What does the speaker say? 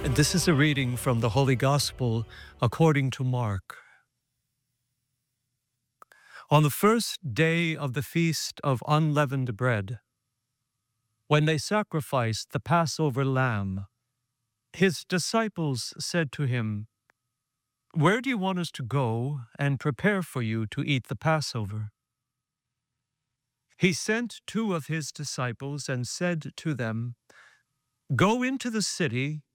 And this is a reading from the Holy Gospel according to Mark. On the first day of the Feast of Unleavened Bread, when they sacrificed the Passover lamb, his disciples said to him, "Where do you want us to go and prepare for you to eat the Passover?" He sent two of his disciples and said to them, "Go into the city,